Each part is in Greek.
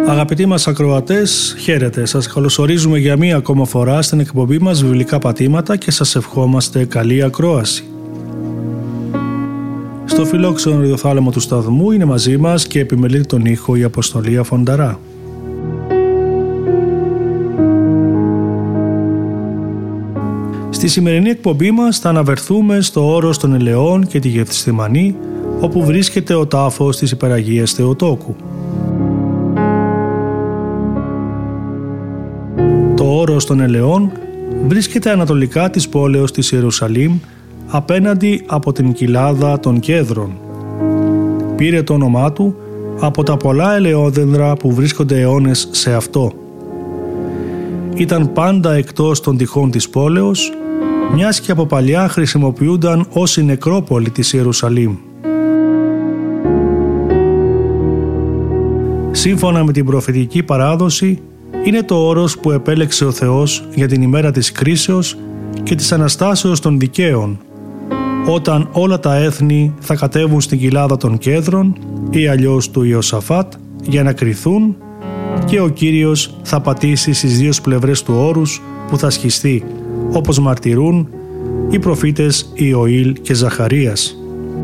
Αγαπητοί μας ακροατές, χαίρετε. Σας καλωσορίζουμε για μία ακόμα φορά στην εκπομπή μας Βιβλικά Πατήματα και σας ευχόμαστε καλή ακρόαση. Στο φιλόξενο ραδιοθάλαμο του σταθμού είναι μαζί μας και επιμελεί τον ήχο η Αποστολή Φονταρά. Στη σημερινή εκπομπή μας θα αναβερθούμε στο όρος των Ελαιών και τη Γεφτισιμανή, όπου βρίσκεται ο τάφος της Υπεραγίας Θεοτόκου. Το όρος των Ελαιών βρίσκεται ανατολικά της πόλεως της Ιερουσαλήμ, απέναντι από την κοιλάδα των Κέδρων. Πήρε το όνομά του από τα πολλά ελαιόδεντρα που βρίσκονται αιώνες σε αυτό. Ήταν πάντα εκτός των τυχών της πόλεως, μιας και από παλιά χρησιμοποιούνταν ως η νεκρόπολη της Ιερουσαλήμ. Σύμφωνα με την προφητική παράδοση, είναι το όρος που επέλεξε ο Θεός για την ημέρα της κρίσεως και της Αναστάσεως των δικαίων, όταν όλα τα έθνη θα κατέβουν στην κοιλάδα των Κέδρων ή αλλιώς του Ιωσαφάτ για να κριθούν, και ο Κύριος θα πατήσει στις δύο πλευρές του όρους που θα σχιστεί, όπως μαρτυρούν οι προφήτες Ιωήλ και Ζαχαρίας.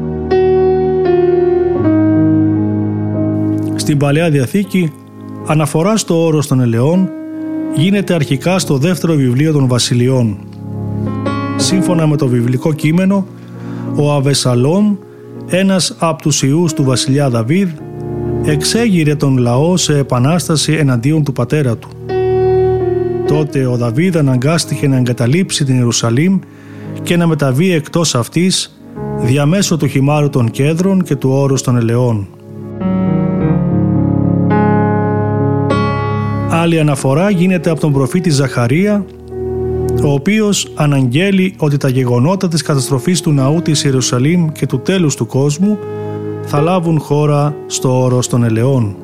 Στην Παλαιά Διαθήκη, αναφορά στο όρος των Ελαιών γίνεται αρχικά στο δεύτερο βιβλίο των Βασιλειών. Σύμφωνα με το βιβλικό κείμενο, ο Αβεσαλόμ, ένας από τους ιούς του βασιλιά Δαβίδ, εξέγειρε τον λαό σε επανάσταση εναντίον του πατέρα του. Τότε ο Δαβίδ αναγκάστηκε να εγκαταλείψει την Ιερουσαλήμ και να μεταβεί εκτός αυτής διαμέσου του χυμάρου των Κέδρων και του όρους των Ελαιών. Άλλη αναφορά γίνεται από τον προφήτη Ζαχαρία, ο οποίος αναγγέλει ότι τα γεγονότα της καταστροφής του ναού της Ιερουσαλήμ και του τέλους του κόσμου θα λάβουν χώρα στο όρος των Ελαιών.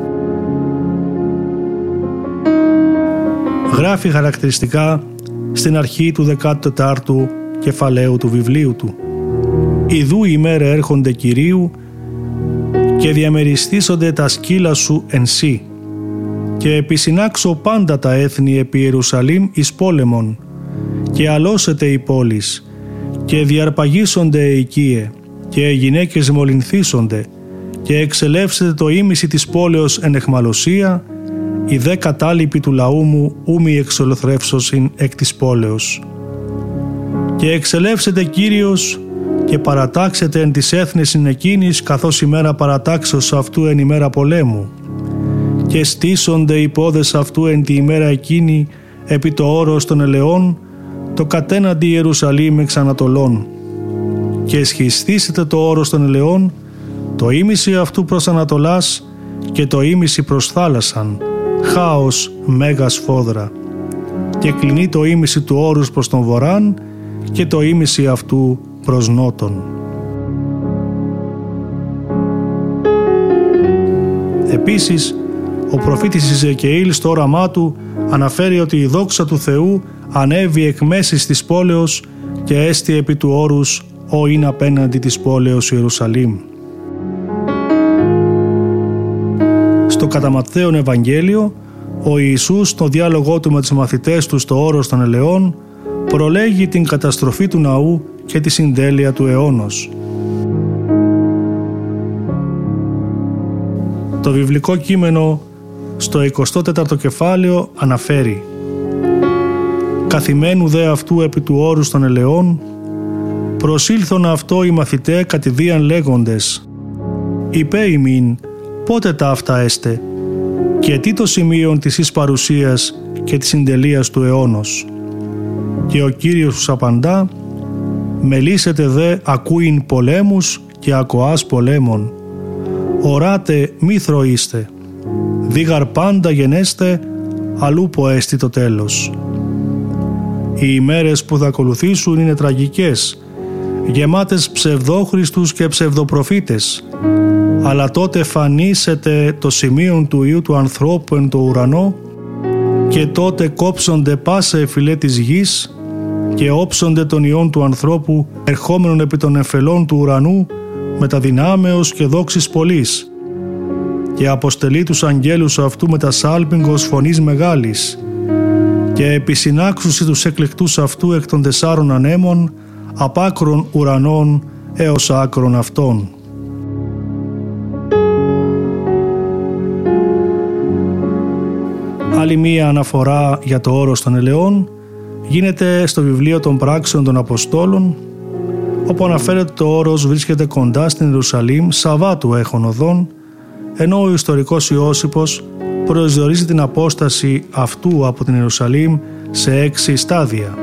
Γράφει χαρακτηριστικά στην αρχή του 14ου κεφαλαίου του βιβλίου του: «Ιδού η ημέρα έρχονται Κυρίου και διαμεριστήσονται τα σκύλα σου εν σύ, και επισυνάξω πάντα τα έθνη επί Ιερουσαλήμ εις πόλεμον, και αλώσετε οι πόλεις, και διαρπαγήσονται οι οικίε, και οι γυναίκες μολυνθήσονται, και εξελεύσετε το ήμιση της πόλεως εν εχμαλωσία, οι δε κατάλοιποι του λαού μου ούμοι εξολοθρεύσωσιν εκ της πόλεως. Και εξελεύσετε Κύριος, και παρατάξετε εν της έθνεσιν εκείνης, καθώς ημέρα παρατάξεως αυτού εν ημέρα πολέμου, και στήσονται οι πόδες αυτού εν τη ημέρα εκείνη επί το όρος των Ελαιών, το κατέναντι Ιερουσαλήμ εξ Ανατολών. Και εσχιστήσετε το όρος των Ελαιών, το ήμιση αυτού προς Ανατολάς και το ήμιση προς θάλασσαν, χάος μέγα σφόδρα. Και κλεινεί το ήμιση του όρους προς τον βορράν και το ήμιση αυτού προς νότον». Επίσης, ο προφήτης Ιζεκιήλ στο όραμά του αναφέρει ότι η δόξα του Θεού ανέβη εκ μέσης της πόλεως και έστη επί του όρους ο είναι απέναντι της πόλεως Ιερουσαλήμ. Στο κατά Ματθαίον Ευαγγέλιο, ο Ιησούς στο διάλογό του με τους μαθητές του στο όρος των Ελαιών προλέγει την καταστροφή του ναού και τη συντέλεια του αιώνος. Το βιβλικό κείμενο στο 24ο κεφάλαιο αναφέρει: «Καθημένου δε αυτού επί του όρους των Ελαιών, προσήλθον αυτό οι μαθητέ κατηδίαν λέγοντες, υπέ ημίν, πότε τα αυτά έστε, και τι το σημείον της εις παρουσίας και της συντελείας του αιώνος. Και ο Κύριος τους απαντά, μελήσετε δε ακούειν πολέμους και ακοάς πολέμων. Οράτε μη θροείστε, δίγαρ πάντα γενέστε, αλλού ποέστη το τέλος. Οι ημέρες που θα ακολουθήσουν είναι τραγικές, γεμάτες ψευδόχριστους και ψευδοπροφήτες, αλλά τότε φανήσεται το σημείο του Υιού του ανθρώπου εν το ουρανό, και τότε κόψονται πάσα εφυλέ της γης και όψονται των Υιών του ανθρώπου ερχόμενων επί των εμφελών του ουρανού με τα δυνάμεως και δόξης πολλής, και αποστελεί τους αγγέλους αυτού με τα σάλπιγγος φωνής μεγάλης και επισυνάξουσι τους εκλεκτούς αυτού εκ των 4 ανέμων απ' άκρων ουρανών έως άκρων αυτών. Άλλη μία αναφορά για το όρος των ελαιών γίνεται στο βιβλίο των Πράξεων των Αποστόλων, όπου αναφέρεται το όρος βρίσκεται κοντά στην Ιερουσαλήμ Σαββάτου έχων οδών, ενώ ο ιστορικός Ιώσιππος προσδιορίζει την απόσταση αυτού από την Ιερουσαλήμ σε 6 στάδια.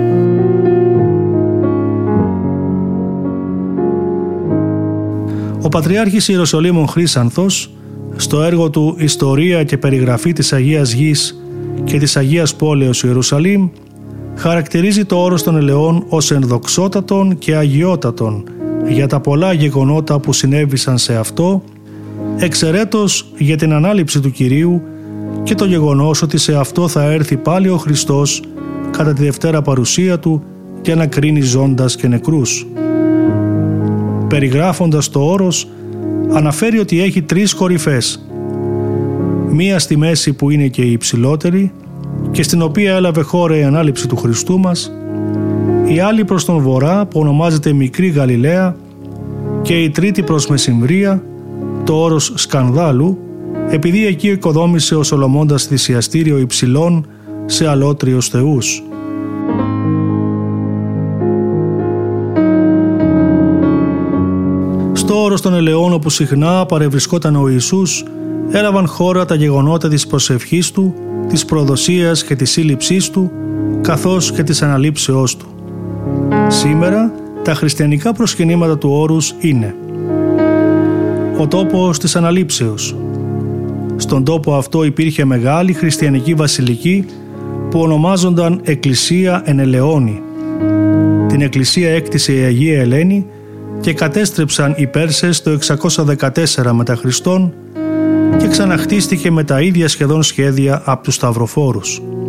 Ο Πατριάρχης Ιεροσολύμων Χρύσανθος, στο έργο του «Ιστορία και περιγραφή της Αγίας Γης και της Αγίας Πόλεως Ιερουσαλήμ», χαρακτηρίζει το όρος των ελαιών ως ενδοξότατον και αγιότατον για τα πολλά γεγονότα που συνέβησαν σε αυτό, εξαιρέτως για την ανάληψη του Κυρίου και το γεγονός ότι σε αυτό θα έρθει πάλι ο Χριστός κατά τη δευτέρα παρουσία Του για να κρίνει ζώντας και νεκρούς. Περιγράφοντας το όρος, αναφέρει ότι έχει 3 κορυφές. Μία στη μέση που είναι και η υψηλότερη και στην οποία έλαβε χώρα η ανάληψη του Χριστού μας, η άλλη προς τον βορρά που ονομάζεται Μικρή Γαλιλαία και η τρίτη προς Μεσημβρία, το όρος Σκανδάλου, επειδή εκεί οικοδόμησε ο Σολομώντας θυσιαστήριο υψηλών σε αλότριους θεούς. Στο όρος των ελαιών, όπου συχνά παρευρισκόταν ο Ιησούς, έλαβαν χώρα τα γεγονότα της προσευχής Του, της προδοσίας και της σύλληψής Του, καθώς και της αναλήψεώς Του. Σήμερα, τα χριστιανικά προσκυνήματα του όρους είναι ο τόπος της αναλήψεως. Στον τόπο αυτό υπήρχε μεγάλη χριστιανική βασιλική που ονομάζονταν Εκκλησία εν Ελαιώνη. Την εκκλησία έκτισε η Αγία Ελένη και κατέστρεψαν οι Πέρσες το 614 μετά Χριστόν και ξαναχτίστηκε με τα ίδια σχεδόν σχέδια από τους Σταυροφόρους.